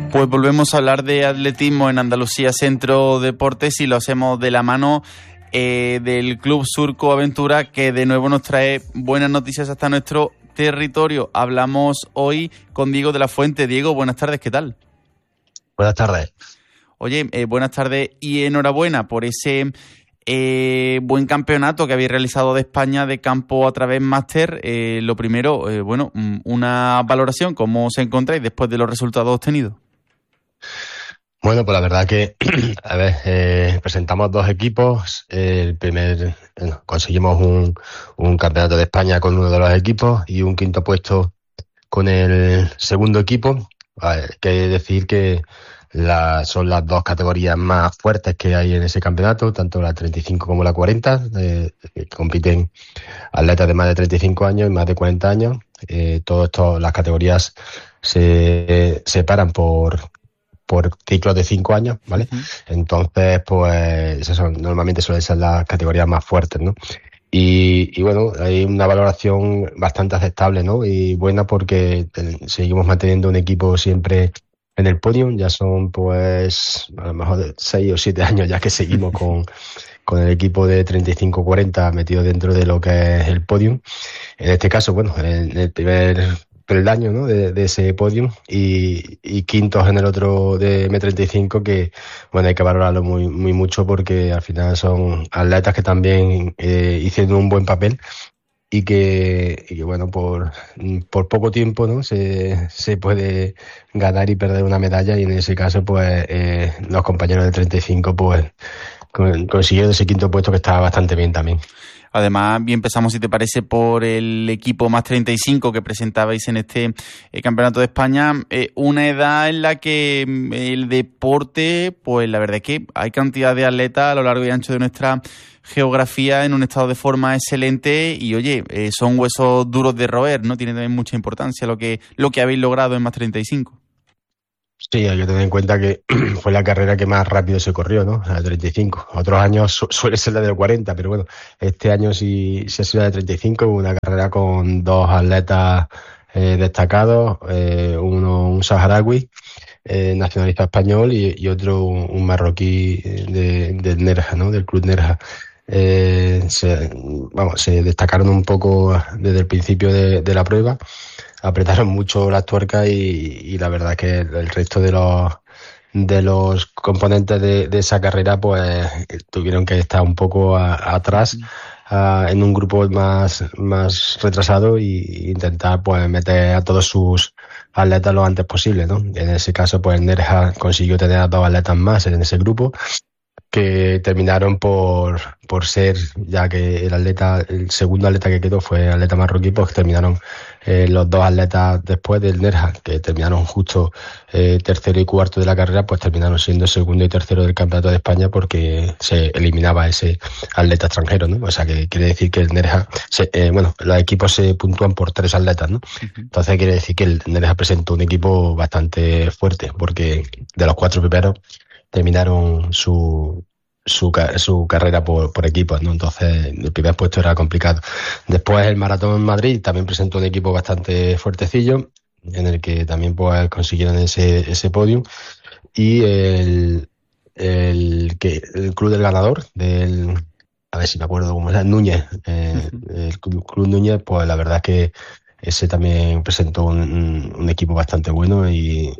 Pues volvemos a hablar de atletismo en Andalucía Centro Deportes y lo hacemos de la mano del Club Surco Aventura, que de nuevo nos trae buenas noticias hasta nuestro territorio. Hablamos hoy con Diego de la Fuente. Diego, buenas tardes, ¿qué tal? Buenas tardes. Oye, buenas tardes y enhorabuena por ese buen campeonato que habéis realizado de España de campo a través máster. Lo primero, una valoración, ¿cómo os encontráis después de los resultados obtenidos? Bueno, pues la verdad que, presentamos dos equipos. Conseguimos un campeonato de España con uno de los equipos y un quinto puesto con el segundo equipo. Quiere decir que son las dos categorías más fuertes que hay en ese campeonato, tanto la 35 como la 40, que compiten atletas de más de 35 años y más de 40 años. Las categorías se separan por ciclos de 5 años, ¿vale? Uh-huh. Entonces, pues, normalmente suelen ser las categorías más fuertes, ¿no? Y bueno, hay una valoración bastante aceptable, ¿no? Y buena porque seguimos manteniendo un equipo siempre en el podium. Ya son, pues, a lo mejor 6 o 7 años ya que seguimos con el equipo de 35-40 metido dentro de lo que es el podium. En este caso, bueno, en el primer peldaño, ¿no? de ese podium y quintos en el otro de M35, que bueno, hay que valorarlo muy mucho porque al final son atletas que también hicieron un buen papel y que bueno, por poco tiempo, ¿no? se puede ganar y perder una medalla, y en ese caso pues los compañeros de 35 pues consiguieron ese quinto puesto, que estaba bastante bien también. Además, bien empezamos, si te parece, por el equipo más 35 que presentabais en este Campeonato de España. Una edad en la que el deporte, pues la verdad es que hay cantidad de atletas a lo largo y ancho de nuestra geografía en un estado de forma excelente y, oye, son huesos duros de roer, ¿no? Tiene también mucha importancia lo que habéis logrado en más 35. Sí, hay que tener en cuenta que fue la carrera que más rápido se corrió, ¿no? La de 35. Otros años suele ser la de 40, pero bueno, este año sí ha sido la de 35, una carrera con dos atletas destacados, un saharaui, nacionalista español, y otro un marroquí del Nerja, ¿no? Del Club Nerja. Se destacaron un poco desde el principio de la prueba. Apretaron mucho las tuercas y la verdad que el resto de los componentes de esa carrera pues tuvieron que estar un poco atrás, en un grupo más retrasado, y intentar pues meter a todos sus atletas lo antes posible, ¿no? En ese caso pues Nerja consiguió tener a 2 atletas más en ese grupo, que terminaron por ser, ya que el segundo atleta que quedó fue el atleta marroquí, pues terminaron los 2 atletas después del Nerja, que terminaron justo tercero y cuarto de la carrera, pues terminaron siendo segundo y tercero del Campeonato de España, porque se eliminaba ese atleta extranjero, ¿no? O sea, que quiere decir que el Nerja, los equipos se puntúan por 3 atletas, ¿no? Uh-huh. Entonces quiere decir que el Nerja presentó un equipo bastante fuerte, porque de los 4 primeros terminaron su carrera por equipos, ¿no? Entonces el primer puesto era complicado. Después el Maratón en Madrid también presentó un equipo bastante fuertecillo, en el que también pues consiguieron ese podium, y el Club del Ganador a ver si me acuerdo cómo era, Núñez, el Club Núñez, pues la verdad es que ese también presentó un equipo bastante bueno y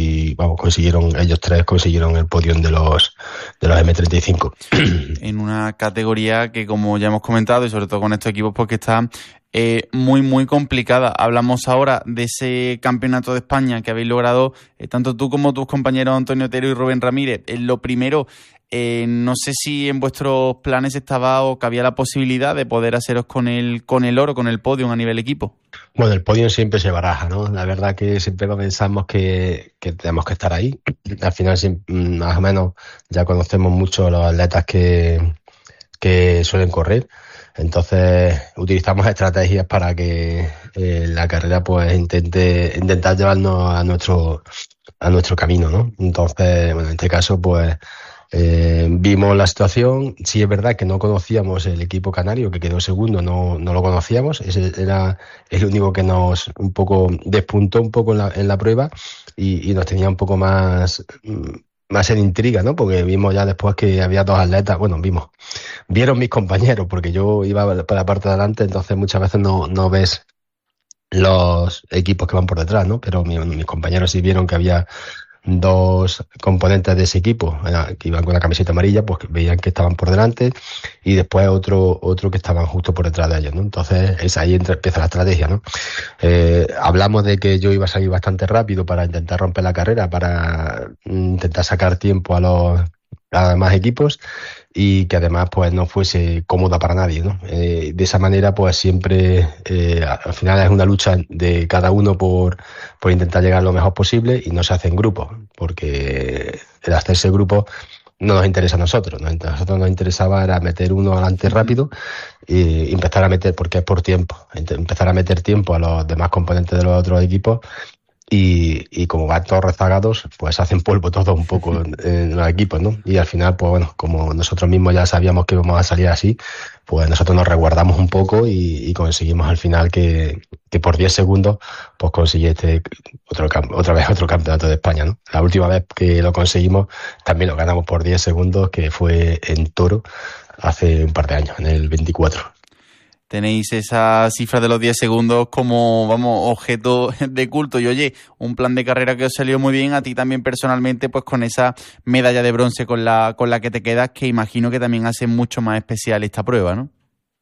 ellos 3 consiguieron el podium de los M35. En una categoría que, como ya hemos comentado, y sobre todo con estos equipos, pues que está muy complicada. Hablamos ahora de ese Campeonato de España que habéis logrado, tanto tú como tus compañeros Antonio Otero y Rubén Ramírez. Lo primero, no sé si en vuestros planes estaba o cabía la posibilidad de poder haceros con el oro, con el podium a nivel equipo. Bueno, el podio siempre se baraja, ¿no? La verdad que siempre pensamos que tenemos que estar ahí. Al final, más o menos, ya conocemos mucho a los atletas que suelen correr. Entonces, utilizamos estrategias para que la carrera pues intentar llevarnos a nuestro camino, ¿no? Entonces, bueno, en este caso, pues vimos la situación. Sí, es verdad que no conocíamos el equipo canario que quedó segundo, no lo conocíamos. Ese era el único que nos un poco despuntó un poco en la prueba, y nos tenía un poco más en intriga, ¿no? Porque vimos ya después que había dos atletas, bueno, vieron mis compañeros, porque yo iba por la parte de adelante, entonces muchas veces no ves los equipos que van por detrás, ¿no? Pero mis compañeros sí vieron que había dos componentes de ese equipo que iban con la camiseta amarilla, pues que veían que estaban por delante y después otro que estaban justo por detrás de ellos, ¿no? Entonces es ahí empieza la estrategia, ¿no? Hablamos de que yo iba a salir bastante rápido para intentar romper la carrera, para intentar sacar tiempo a demás equipos y que además pues no fuese cómoda para nadie, ¿no? De esa manera pues siempre al final es una lucha de cada uno por intentar llegar lo mejor posible y no se hace en grupos, porque el hacerse grupo no nos interesa a nosotros. A nosotros nos interesaba era meter uno adelante rápido y empezar a meter, porque es por tiempo, empezar a meter tiempo a los demás componentes de los otros equipos. Y como van todos rezagados, pues hacen polvo todo un poco en los equipos, ¿no? Y al final, pues bueno, como nosotros mismos ya sabíamos que íbamos a salir así, pues nosotros nos resguardamos un poco y conseguimos al final que por 10 segundos, pues conseguí otra vez otro campeonato de España, ¿no? La última vez que lo conseguimos también lo ganamos por 10 segundos, que fue en Toro hace un par de años, en el 24. Tenéis esa cifra de los 10 segundos como, vamos, objeto de culto. Y oye, un plan de carrera que os salió muy bien a ti también personalmente, pues con esa medalla de bronce con la que te quedas, que imagino que también hace mucho más especial esta prueba, ¿no?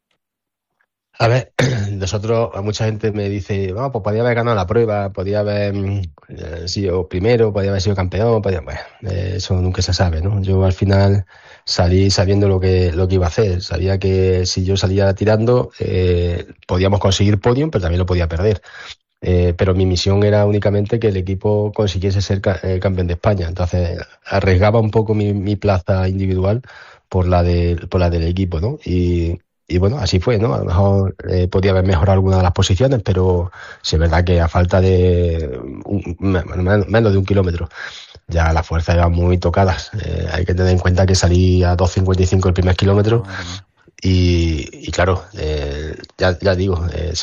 A ver, a mucha gente me dice, pues podía haber ganado la prueba, podía haber sido primero, podía haber sido campeón, bueno, eso nunca se sabe, ¿no? Yo al final salí sabiendo lo que iba a hacer, sabía que si yo salía tirando podíamos conseguir podium, pero también lo podía perder. Pero mi misión era únicamente que el equipo consiguiese ser campeón de España, entonces arriesgaba un poco mi plaza individual por la del equipo, ¿no? Y bueno, así fue, ¿no? A lo mejor podía haber mejorado alguna de las posiciones, pero sí es verdad que a falta de menos de 1 kilómetro ya las fuerzas eran muy tocadas. Hay que tener en cuenta que salí a 2:55 el primer kilómetro y claro, ya digo,